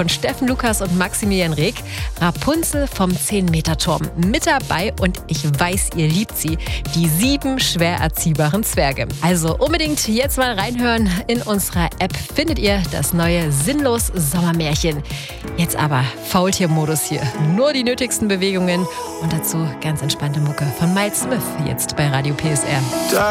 von Steffen Lukas und Maximilian Reg. Rapunzel vom 10-Meter-Turm. Mit dabei, und ich weiß, ihr liebt sie, die 7 schwer erziehbaren Zwerge. Also unbedingt jetzt mal reinhören. In unserer App findet ihr das neue Sinnlos Sommermärchen. Jetzt aber Faultier-Modus hier. Nur die nötigsten Bewegungen und dazu ganz entspannte Mucke von Miles Smith jetzt bei Radio PSR.